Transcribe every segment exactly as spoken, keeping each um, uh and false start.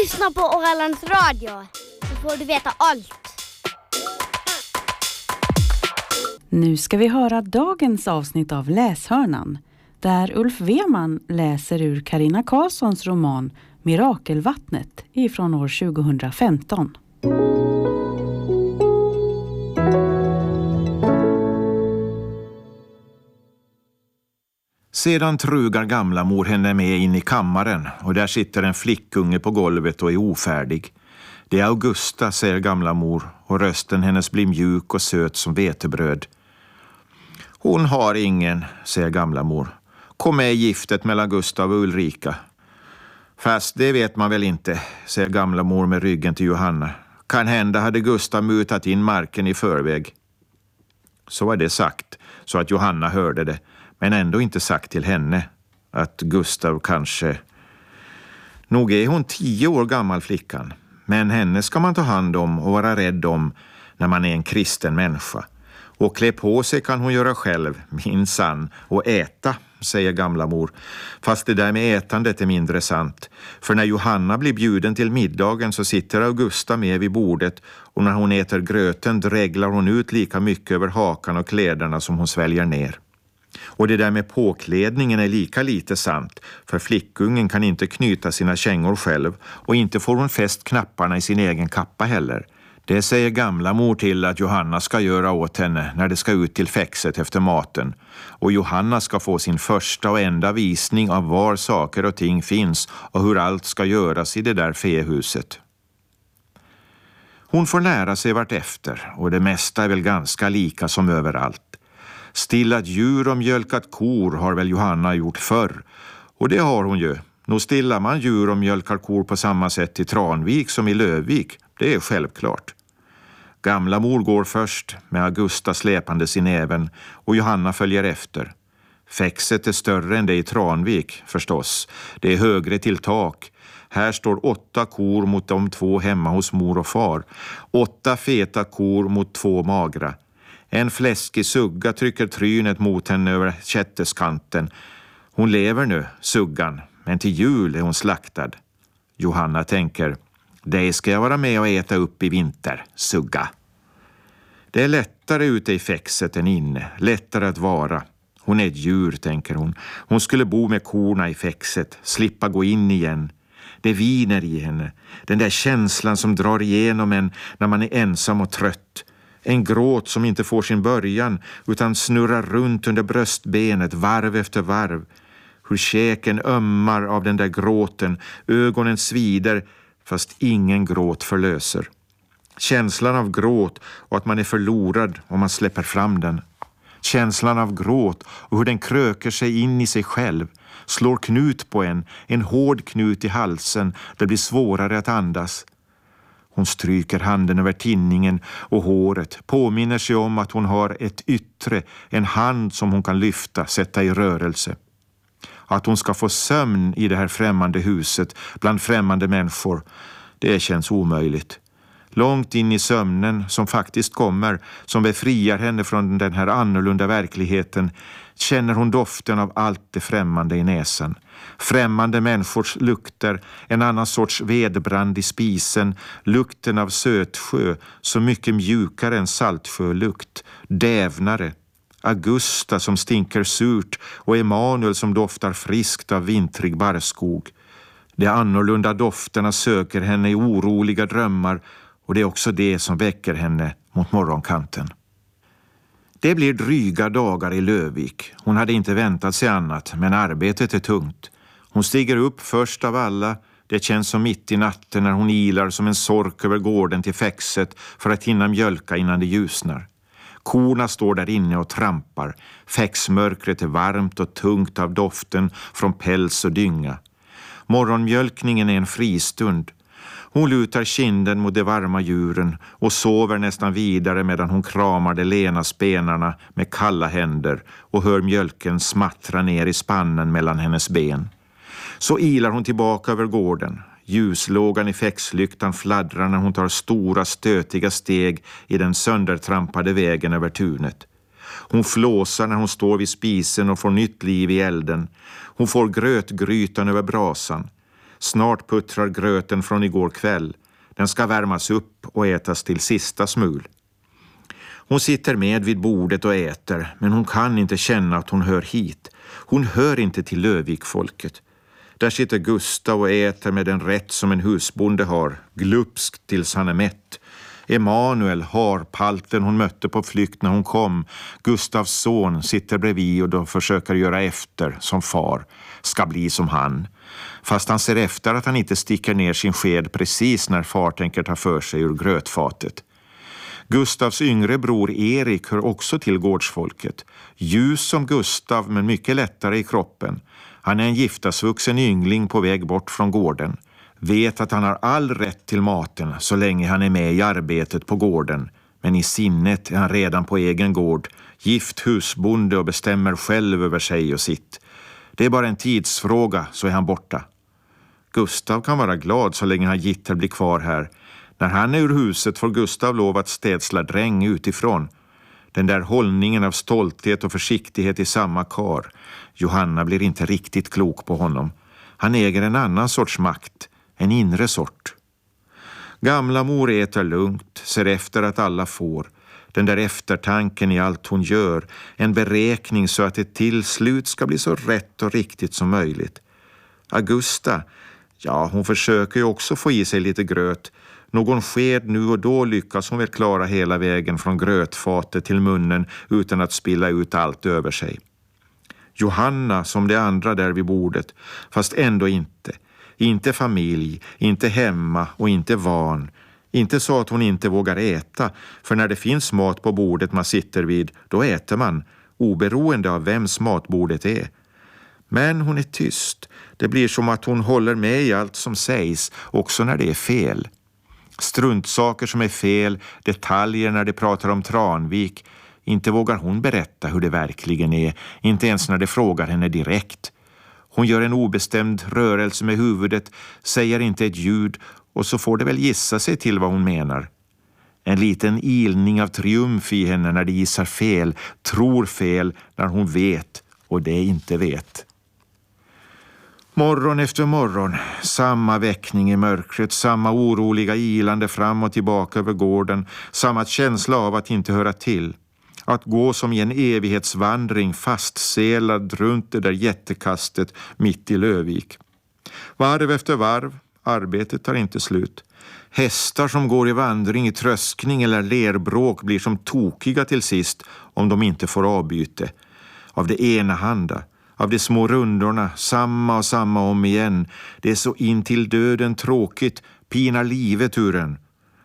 Lyssna på Ålands Radio, så får du veta allt. Nu ska vi höra dagens avsnitt av Läshörnan, där Ulf Weman läser ur Carina Karlssons roman Mirakelvattnet ifrån år tjugohundrafemton. Sedan trugar gamla mor henne med in i kammaren och där sitter en flickunge på golvet och är ofärdig. Det är Augusta, säger gamla mor, och rösten hennes blir mjuk och söt som vetebröd. Hon har ingen, säger gamla mor. Kom med i giftet mellan Gustav och Ulrika. Fast det vet man väl inte, säger gamla mor med ryggen till Johanna. Kan hända hade Gustav mutat in marken i förväg. Så var det sagt, så att Johanna hörde det, men ändå inte sagt till henne att Gustav kanske... Nog är hon tio år gammal, flickan, men henne ska man ta hand om och vara rädd om när man är en kristen människa. Och klä på sig kan hon göra själv, minsann, och äta, säger gamla mor. Fast det där med ätandet är mindre sant. För när Johanna blir bjuden till middagen så sitter Augusta med vid bordet, och när hon äter gröten dreglar hon ut lika mycket över hakan och kläderna som hon sväljer ner. Och det där med påklädningen är lika lite sant, för flickungen kan inte knyta sina kängor själv, och inte får hon fäst knapparna i sin egen kappa heller. Det säger gamla mor till att Johanna ska göra åt henne när det ska ut till fäxet efter maten. Och Johanna ska få sin första och enda visning av var saker och ting finns och hur allt ska göras i det där fehuset. Hon får lära sig vart efter, och det mesta är väl ganska lika som överallt. Stillat djur och mjölkat kor har väl Johanna gjort förr. Och det har hon ju. Nå stillar man djur och mjölkar kor på samma sätt i Tranvik som i Lövvik. Det är självklart. Gamla mor går först med Augusta släpandes i näven, och Johanna följer efter. Fäxet är större än det i Tranvik, förstås. Det är högre till tak. Här står åtta kor mot de två hemma hos mor och far. Åtta feta kor mot två magra. En fläskig sugga trycker trynet mot henne över kätteskanten. Hon lever nu, suggan, men till jul är hon slaktad. Johanna tänker, det ska jag vara med och äta upp i vinter, sugga. Det är lättare ute i fäxet än inne, lättare att vara. Hon är ett djur, tänker hon. Hon skulle bo med korna i fäxet, slippa gå in igen. Det viner i henne, den där känslan som drar igenom en när man är ensam och trött. En gråt som inte får sin början utan snurrar runt under bröstbenet varv efter varv. Hur käken ömmar av den där gråten, ögonen svider fast ingen gråt förlöser. Känslan av gråt och att man är förlorad om man släpper fram den. Känslan av gråt och hur den kröker sig in i sig själv. Slår knut på en, en hård knut i halsen. Det blir svårare att andas. Hon stryker handen över tinningen och håret, påminner sig om att hon har ett yttre, en hand som hon kan lyfta, sätta i rörelse. Att hon ska få sömn i det här främmande huset, bland främmande människor, det känns omöjligt. Långt in i sömnen som faktiskt kommer, som befriar henne från den här annorlunda verkligheten, känner hon doften av allt det främmande i näsan. Främmande människors lukter, en annan sorts vedbrand i spisen, lukten av sötsjö, så mycket mjukare än saltsjölukt, dävnare. Augusta som stinker surt och Emanuel som doftar friskt av vintrig barrskog. De annorlunda dofterna söker henne i oroliga drömmar, och det är också det som väcker henne mot morgonkanten. Det blir dryga dagar i Lövvik. Hon hade inte väntat sig annat, men arbetet är tungt. Hon stiger upp först av alla. Det känns som mitt i natten när hon ilar som en sork över gården till fäxet för att hinna mjölka innan det ljusnar. Korna står där inne och trampar. Fäxmörkret är varmt och tungt av doften från päls och dynga. Morgonmjölkningen är en fristund. Hon lutar kinden mot de varma djuren och sover nästan vidare medan hon kramar de lena spenarna med kalla händer och hör mjölken smattra ner i spannen mellan hennes ben. Så ilar hon tillbaka över gården. Ljuslågan i fäxlyktan fladdrar när hon tar stora stötiga steg i den söndertrampade vägen över tunet. Hon flåsar när hon står vid spisen och får nytt liv i elden. Hon får grötgrytan över brasan. Snart puttrar gröten från igår kväll. Den ska värmas upp och ätas till sista smul. Hon sitter med vid bordet och äter, men hon kan inte känna att hon hör hit. Hon hör inte till Lövik-folket. Där sitter Gustav och äter med den rätt som en husbonde har, glupskt tills han är mätt. Emanuel, harpalten hon mötte på flykt när hon kom, Gustavs son, sitter bredvid och då försöker göra efter som far, ska bli som han. Fast han ser efter att han inte sticker ner sin sked precis när far tänker ta för sig ur grötfatet. Gustavs yngre bror Erik hör också till gårdsfolket. Ljus som Gustav men mycket lättare i kroppen. Han är en giftasvuxen yngling på väg bort från gården. Vet att han har all rätt till maten så länge han är med i arbetet på gården. Men i sinnet är han redan på egen gård. Gift husbonde och bestämmer själv över sig och sitt. Det är bara en tidsfråga så är han borta. Gustav kan vara glad så länge han Gitter blir kvar här. När han är ur huset får Gustav lov att städsla dräng utifrån. Den där hållningen av stolthet och försiktighet i samma kar. Johanna blir inte riktigt klok på honom. Han äger en annan sorts makt, en inre sort. Gamla mor äter lugnt, ser efter att alla får. Den där eftertanken i allt hon gör, en beräkning så att det till slut ska bli så rätt och riktigt som möjligt. Augusta, ja hon försöker ju också få i sig lite gröt. Någon sked nu och då lyckas hon väl klara hela vägen från grötfatet till munnen utan att spilla ut allt över sig. Johanna som de andra där vid bordet, fast ändå inte. Inte familj, inte hemma och inte van. Inte så att hon inte vågar äta, för när det finns mat på bordet man sitter vid, då äter man, oberoende av vems matbordet är. Men hon är tyst. Det blir som att hon håller med i allt som sägs, också när det är fel. Struntsaker som är fel, detaljer när de pratar om Tranvik. Inte vågar hon berätta hur det verkligen är, inte ens när de frågar henne direkt. Hon gör en obestämd rörelse med huvudet, säger inte ett ljud och så får det väl gissa sig till vad hon menar. En liten ilning av triumf i henne när de gissar fel, tror fel när hon vet och det inte vet. Morgon efter morgon, samma väckning i mörkret, samma oroliga ilande fram och tillbaka över gården, samma känsla av att inte höra till. Att gå som i en evighetsvandring fastselad runt det där jättekastet mitt i Lövik. Varv efter varv, arbetet tar inte slut. Hästar som går i vandring i tröskning eller lerbråk blir som tokiga till sist om de inte får avbyte. Av det ena handa, av de små rundorna, samma och samma om igen. Det är så in till döden tråkigt, pinar livet ur en.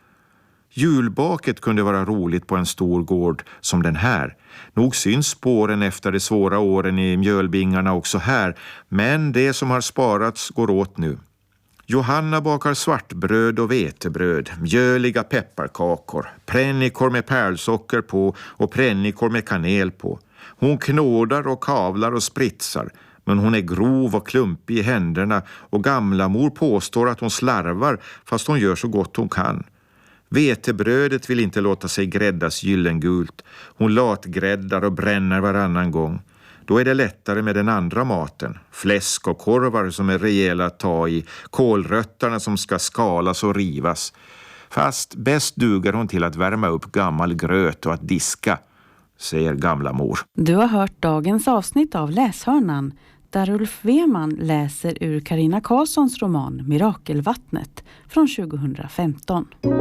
Julbaket kunde vara roligt på en stor gård som den här. Nog syns spåren efter de svåra åren i mjölbingarna också här, men det som har sparats går åt nu. Johanna bakar svartbröd och vetebröd, mjöliga pepparkakor, prännikor med pärlsocker på och prännikor med kanel på. Hon knådar och kavlar och spritsar, men hon är grov och klumpig i händerna och gamla mor påstår att hon slarvar fast hon gör så gott hon kan. Vetebrödet vill inte låta sig gräddas gyllengult. Hon latgräddar och bränner varannan gång. Då är det lättare med den andra maten. Fläsk och korvar som är rejäla att ta i. Kålrötterna som ska skalas och rivas. Fast bäst duger hon till att värma upp gammal gröt och att diska, säger gamla mor. Du har hört dagens avsnitt av Läshörnan där Ulf Weman läser ur Carina Karlssons roman Mirakelvattnet från tjugohundrafemton.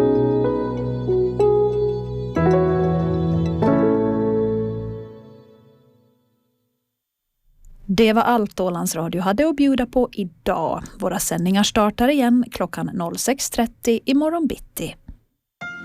Det var allt Ålands Radio hade att bjuda på idag. Våra sändningar startar igen klockan sex trettio imorgon bitti.